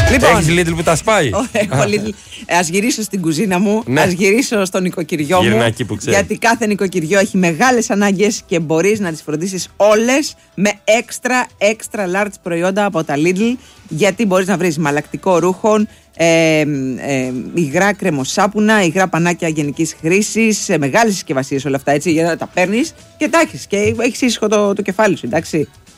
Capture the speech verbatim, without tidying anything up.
Λοιπόν, έχεις Lidl που τα σπάει. Έχω Lidl. Ας γυρίσω στην κουζίνα μου, ναι. ας γυρίσω στο νοικοκυριό μου. Γιατί κάθε νοικοκυριό έχει μεγάλες ανάγκες και μπορείς να τις φροντίσεις όλες με extra, extra large προϊόντα από τα Lidl. Γιατί μπορείς να βρεις μαλακτικό ρούχο, ε, ε, υγρά κρεμοσάπουνα, υγρά πανάκια γενικής χρήσης, ε, μεγάλες συσκευασίες όλα αυτά έτσι, για να τα παίρνεις και τα έχεις και έχεις ήσυχο το, το κεφάλι σου, εντάξει.